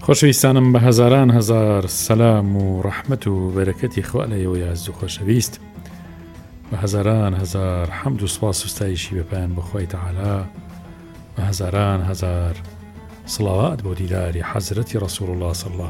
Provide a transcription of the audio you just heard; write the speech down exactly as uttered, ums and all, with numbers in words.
خۆشەویستانم بە هەزاران هەزار سەلام و ڕەحمەت و بەرەکەتی خوا لەیەوە یازد و خۆشەویست، بە هەزاران هەزار حەمد و سوپاس و ستایشی بەپایان بۆ خوای تەعالا، بە هەزاران هەزار سڵاوات بۆ دیداری حەزرەتی ڕەسوول الله صلی الله